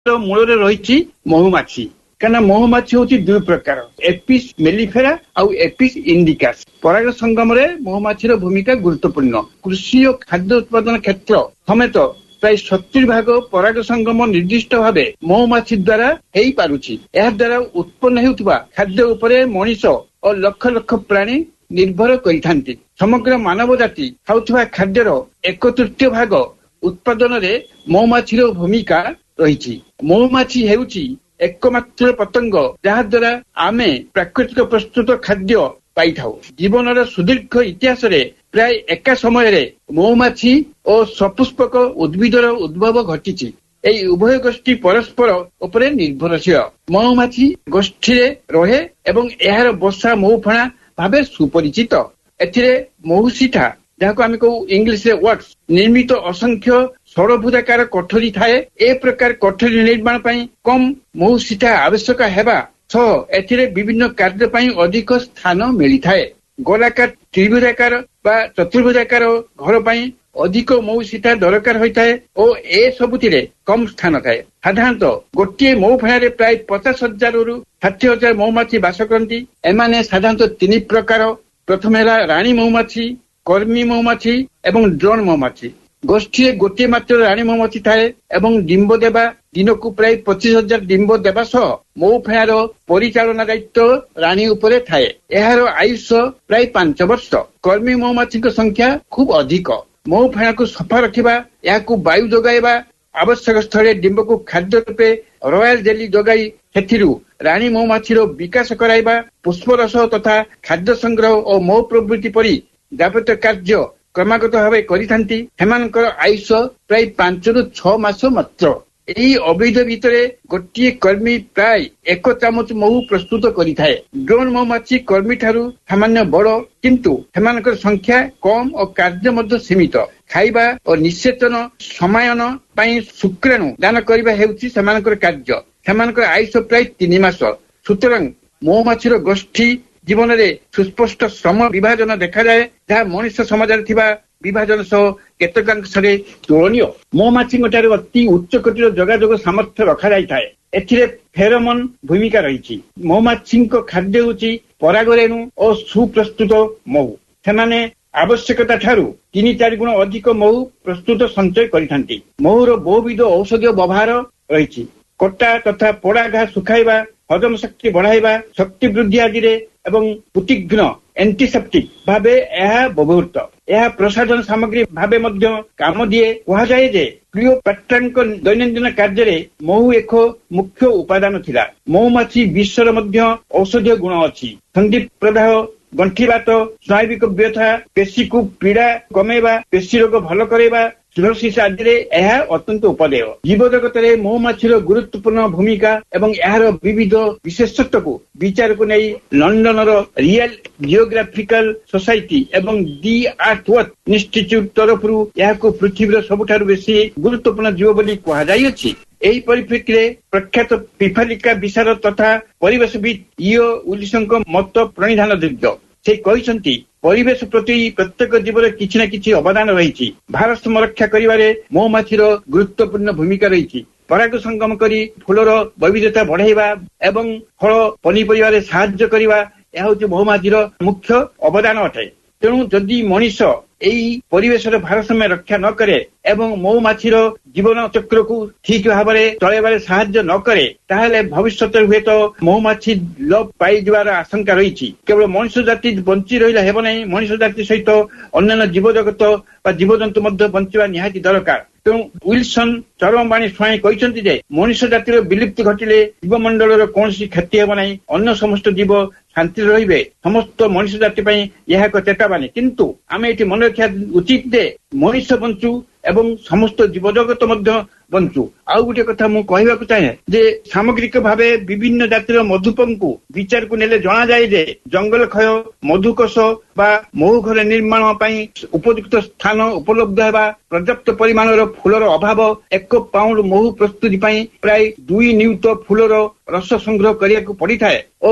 ମୂଳରେ ରହିଛି ମହୁମାଛି। କାରଣ ମହୁମାଛି ହଉଛି ଦୁଇ ପ୍ରକାର, ଏପିସ୍ ମେଲିଫେରା ଆଉ ଏପିସ୍ ଇଣ୍ଡିକାସ୍। ପରାଗ ସଙ୍ଗମରେ ମହୁମାଛିର ଭୂମିକା ଗୁରୁତ୍ୱପୂର୍ଣ୍ଣ। କୃଷି ଓ ଖାଦ୍ୟ ଉତ୍ପାଦନ କ୍ଷେତ୍ର ସମେତ ପ୍ରାୟ 70% ପରାଗ ସଙ୍ଗମ ନିର୍ଦ୍ଦିଷ୍ଟ ଭାବେ ମହୁମାଛି ଦ୍ୱାରା ହେଇପାରୁଛି। ଏହା ଦ୍ୱାରା ଉତ୍ପନ୍ନ ହେଉଥିବା ଖାଦ୍ୟ ଉପରେ ମଣିଷ ଓ ଲକ୍ଷ ଲକ୍ଷ ପ୍ରାଣୀ ନିର୍ଭର କରିଥାନ୍ତି। ସମଗ୍ର ମାନବ ଜାତି ଖାଉଥିବା ଖାଦ୍ୟର 1/3 ଭାଗ ଉତ୍ପାଦନରେ ମହୁମାଛିର ଭୂମିକା ରହିଛି। ମହୁମାଛି ହେଉଛି ଏକମାତ୍ର ପତଙ୍ଗ ଯାହା ଦ୍ୱାରା ଆମେ ପ୍ରାକୃତିକ ପ୍ରସ୍ତୁତ ଖାଦ୍ୟ ପାଇଥାଉ। ଜୀବନର ସୁଦୀର୍ଘ ଇତିହାସରେ ପ୍ରାୟ ଏକା ସମୟରେ ମହୁମାଛି ଓ ସପୁଷ୍ପକ ଉଦ୍ଭିଦର ଉଦ୍ଭବ ଘଟିଛି। ଏହି ଉଭୟ ଗୋଷ୍ଠୀ ପରସ୍ପର ଉପରେ ନିର୍ଭରଶୀଳ। ମହୁମାଛି ଗୋଷ୍ଠୀରେ ରହେ ଏବଂ ଏହାର ବସା ମହୁଫେଣା ଭାବେ ସୁପରିଚିତ। ଏଥିରେ ମହୁସିଠା, ଯାହାକୁ ଆମେ କହୁ ଇଂଲିଶରେ ୱାକ୍ସ, ନିର୍ମିତ ଅସଂଖ୍ୟ ଷଡ଼ଭୁଜାକାର କୋଠରୀ ଥାଏ। ଏ ପ୍ରକାର କୋଠରୀ ନିର୍ମାଣ ପାଇଁ କମ୍ ମହୁସିଠା ଆବଶ୍ୟକ ହେବା ସହ ଏଥିରେ ବିଭିନ୍ନ କାର୍ଯ୍ୟ ପାଇଁ ଅଧିକ ସ୍ଥାନ ମିଳିଥାଏ। ଗୋଲାକାର, ତ୍ରିଭୁଜାକାର ବା ଚତୁର୍ଭୁଜାକାର ଘର ପାଇଁ ଅଧିକ ମହୁସିଠା ଦରକାର ହୋଇଥାଏ ଓ ଏ ସବୁଥିରେ କମ୍ ସ୍ଥାନ ଥାଏ। ସାଧାରଣତଃ ଗୋଟିଏ ମହୁଫେଣାରେ ପ୍ରାୟ 50,000ରୁ 60,000 ମହୁମାଛି ବାସ କରନ୍ତି। ଏମାନେ ସାଧାରଣତଃ 3 ପ୍ରକାର। ପ୍ରଥମ ହେଲା ରାଣୀ ମହୁମାଛି, କର୍ମୀ ମହୁମାଛି ଏବଂ ଡ୍ରୋନ୍ ମହୁମାଛି। ଗୋଷ୍ଠୀରେ ଗୋଟିଏ ମାତ୍ର ରାଣୀ ମହୁମାଛି ଥାଏ ଏବଂ ଡିମ୍ବ ଦେବା ଦିନକୁ ପ୍ରାୟ 25,000 ଡିମ୍ବ ଦେବା ସହ ମହୁଫେଣାର ପରିଚାଳନା ଦାୟିତ୍ୱ ରାଣୀ ଉପରେ ଥାଏ। ଏହାର ଆୟୁଷ ପ୍ରାୟ 5 ବର୍ଷ। କର୍ମୀ ମହୁମାଛିଙ୍କ ସଂଖ୍ୟା ଖୁବ୍ ଅଧିକ। ମହୁଫେଣାକୁ ସଫା ରଖିବା, ଏହାକୁ ବାୟୁ ଯୋଗାଇବା, ଆବଶ୍ୟକ ସ୍ଥଳେ ଡିମ୍ବକୁ ଖାଦ୍ୟ ରୂପେ ରୟାଲ ଜେଲି ଯୋଗାଇ ସେଥିରୁ ରାଣୀ ମହୁମାଛିର ବିକାଶ କରାଇବା, ପୁଷ୍ପରସ ତଥା ଖାଦ୍ୟ ସଂଗ୍ରହ ଓ ମହୁ ପ୍ରବୃତ୍ତି ପରି ଯାବତୀୟ କାର୍ଯ୍ୟ କ୍ରମାଗତ ଭାବେ କରିଥାନ୍ତି। ସେମାନଙ୍କର ଆୟୁଷ ପ୍ରାୟ 5ରୁ 6 ମାସ ମାତ୍ର। ଏହି ଅବଧି ଭିତରେ ଗୋଟିଏ କର୍ମୀ ପ୍ରାୟ 1 ଚାମଚ ମହୁ ପ୍ରସ୍ତୁତ କରିଥାଏ। ଡ୍ରୋନ୍ ମହୁମାଛି କର୍ମୀ ଠାରୁ ସାମାନ୍ୟ ବଡ଼, କିନ୍ତୁ ସେମାନଙ୍କର ସଂଖ୍ୟା କମ୍ ଓ କାର୍ଯ୍ୟ ମଧ୍ୟ ସୀମିତ। ଖାଇବା ଓ ନିଷେଚନ ସମାୟନ ପାଇଁ ଶୁକ୍ରାଣୁ ଦାନ କରିବା ହେଉଛି ସେମାନଙ୍କର କାର୍ଯ୍ୟ। ସେମାନଙ୍କର ଆୟୁଷ ପ୍ରାୟ 3 ମାସ। ସୁତରାଂ ମହୁମାଛିର ଗୋଷ୍ଠୀ ଜୀବନରେ ସୁସ୍ପଷ୍ଟ ଶ୍ରମ ବିଭାଜନ ଦେଖାଯାଏ, ଯାହା ମଣିଷ ସମାଜରେ ଥିବା ବିଭାଜନ ସହ କେତେକାଂଶରେ ତୁଳନୀୟ। ମହୁମାଛିଙ୍କ ଠାରେ ଅତି ଉଚ୍ଚ କୋଟିର ଯୋଗାଯୋଗ ସାମର୍ଥ୍ୟ ରଖାଯାଇଥାଏ। ଏଥିରେ ଫେରୋମନ ଭୂମିକା ରହିଛି। ମହୁମାଛିଙ୍କ ଖାଦ୍ୟ ହେଉଛି ପରାଗରେଣୁ ଓ ସୁପ୍ରସ୍ତୁତ ମହୁ। ସେମାନେ ଆବଶ୍ୟକତା ଠାରୁ 3-4 ଗୁଣ ଅଧିକ ମହୁ ପ୍ରସ୍ତୁତ ସଞ୍ଚୟ କରିଥାନ୍ତି। ମହୁର ବହୁବିଧ ଔଷଧୀୟ ବ୍ୟବହାର ରହିଛି। କଟା ତଥା ପୋଡ଼ା ଘା ଶୁଖାଇବା, ହଜମ ଶକ୍ତି ବଢାଇବା, ଶକ୍ତି ବୃଦ୍ଧି ଆଦିରେ ଏବଂ ପୁଟିଘ୍ନ ଏଣ୍ଟିସେପ୍ଟିକ ଭାବେ ଏହା ବ୍ୟବହୃତ। ଏହା ପ୍ରସାଧନ ସାମଗ୍ରୀ ଭାବେ ମଧ୍ୟ କାମ ଦିଏ। କୁହାଯାଏ ଯେ କ୍ଲିଓପାଟ୍ରାଙ୍କ ଦୈନନ୍ଦିନ କାର୍ଯ୍ୟରେ ମହୁ ଏକ ମୁଖ୍ୟ ଉପାଦାନ ଥିଲା। ମହୁମାଛି ବିଷର ମଧ୍ୟ ଔଷଧୀୟ ଗୁଣ ଅଛି। ସନ୍ଧି ପ୍ରଦାହ, ଗଣ୍ଠିବାତ, ସ୍ନାୟୁବିକ ବ୍ୟଥା, ପେଶୀକୁ ପୀଡ଼ା କମେଇବା, ପେଶୀ ରୋଗ ଭଲ କରାଇବା, ସିରୋସିସ୍ ଆଦିରେ ଏହା ଅତ୍ୟନ୍ତ ଉପଦେୟ। ଜୀବଜଗତରେ ମହୁମାଛିର ଗୁରୁତ୍ୱପୂର୍ଣ୍ଣ ଭୂମିକା ଏବଂ ଏହାର ବିବିଧ ବିଶେଷତ୍ୱକୁ ବିଚାରକୁ ନେଇ ଲଣ୍ଡନର ରିଆଲ ଜିଓଗ୍ରାଫିକାଲ ସୋସାଇଟି ଏବଂ ଦି ଆର୍ଥୱର୍ଥ ଇନଷ୍ଟିଚ୍ୟୁଟ ତରଫରୁ ଏହାକୁ ପୃଥିବୀର ସବୁଠାରୁ ବେଶୀ ଗୁରୁତ୍ୱପୂର୍ଣ୍ଣ ଜୀବ ବୋଲି କୁହାଯାଇଅଛି। ଏହି ପରିପ୍ରେକ୍ଷୀରେ ପ୍ରଖ୍ୟାତ ପିଫାଲିକା ବିଶାରଦ ତଥା ପରିବେଶବିତ୍ ଇଓ ଉଲିସଙ୍କ ମତ ପ୍ରଣିଧାନ ଯୋଗ୍ୟ। ସେ କହିଛନ୍ତି, ପରିବେଶ ପ୍ରତି ପ୍ରତ୍ୟେକ ଜୀବର କିଛି ନା କିଛି ଅବଦାନ ରହିଛି। ଭାରସାମ୍ୟ ରକ୍ଷା କରିବାରେ ମହୁମାଛିର ଗୁରୁତ୍ୱପୂର୍ଣ୍ଣ ଭୂମିକା ରହିଛି। ପରାଗ ସଙ୍ଗମ କରି ଫୁଲର ବୈବିଧତା ବଢାଇବା ଏବଂ ଫଳ ପନିପରିବାରେ ସାହାଯ୍ୟ କରିବା, ଏହା ହେଉଛି ମହୁମାଛିର ମୁଖ୍ୟ ଅବଦାନ ଅଟେ। ତେଣୁ ଯଦି ମଣିଷ ଏହି ପରିବେଶର ଭାରସାମ୍ୟ ରକ୍ଷା ନ କରେ ଏବଂ ମହୁମାଛିର ଜୀବନ ଚକ୍ରକୁ ଠିକ ଭାବରେ ଚଳାଇବାରେ ସାହାଯ୍ୟ ନ କରେ, ତାହେଲେ ଭବିଷ୍ୟତରେ ହୁଏତ ମହୁମାଛି ଲୋପ ପାଇଯିବାର ଆଶଙ୍କା ରହିଛି। କେବଳ ମଣିଷ ଜାତି ବଞ୍ଚି ରହିଲେ ହେବ ନାହିଁ, ମଣିଷ ଜାତି ସହିତ ଅନ୍ୟାନ୍ୟ ଜୀବଜଗତ ବା ଜୀବଜନ୍ତୁ ମଧ୍ୟ ବଞ୍ଚିବା ନିହାତି ଦରକାର। ତେଣୁ ୱିଲସନ ଚରମବାଣୀ ସ୍ୱାଇଁ କହିଛନ୍ତି ଯେ ମଣିଷ ଜାତିର ବିଲୁପ୍ତି ଘଟିଲେ ଜୀବମଣ୍ଡଳର କୌଣସି କ୍ଷତି ହେବ ନାହିଁ, ଅନ୍ୟ ସମସ୍ତ ଜୀବ ଶାନ୍ତିରେ ରହିବେ। ସମସ୍ତ ମଣିଷ ଜାତି ପାଇଁ ଏହା ଏକ ଚେତାବାନୀ। କିନ୍ତୁ ଆମେ ଏଠି ମନେ ରଖିବା ଉଚିତ ଯେ ମଣିଷ ବଞ୍ଚୁ ଏବଂ ସମସ୍ତ ଜୀବଜଗତ ମଧ୍ୟ ବଞ୍ଚୁ। ଆଉ ଗୋଟେ କଥା ମୁଁ କହିବାକୁ ଚାହେଁ ଯେ ସାମଗ୍ରିକ ଭାବେ ବିଭିନ୍ନ ଜାତିର ମଧୁପଙ୍କୁ ବିଚାରକୁ ନେଲେ ଜଣାଯାଏ ଯେ ଜଙ୍ଗଲ କ୍ଷୟ, ମଧୁକୋଷ ବା ମହୁ ଘର ନିର୍ମାଣ ପାଇଁ ଉପଯୁକ୍ତ ସ୍ଥାନ ଉପଲବ୍ଧ ହେବା, ପର୍ଯ୍ୟାପ୍ତ ପରିମାଣର ଫୁଲର ଅଭାବ, 1 ପାଉଣ୍ଡ ମହୁ ପ୍ରସ୍ତୁତି ପାଇଁ ପ୍ରାୟ 2 ନିୟୁତ ଫୁଲର ରସ ସଂଗ୍ରହ କରିବାକୁ ପଡିଥାଏ ଓ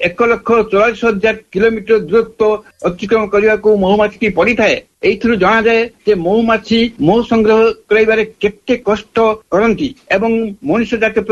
1,44,000 କିଲୋମିଟର ଦୂରତ୍ୱ ଅତିକ୍ରମ କରିବାକୁ ମହୁମାଛିଟି ପଡିଥାଏ। ଏଇଥିରୁ ଜଣାଯାଏ ଯେ ମହୁମାଛି ମହୁ ସଂଗ୍ରହ କରାଇବାରେ କେତେ କଷ୍ଟ କରନ୍ତି ଏବଂ ମଣିଷ ଜାତି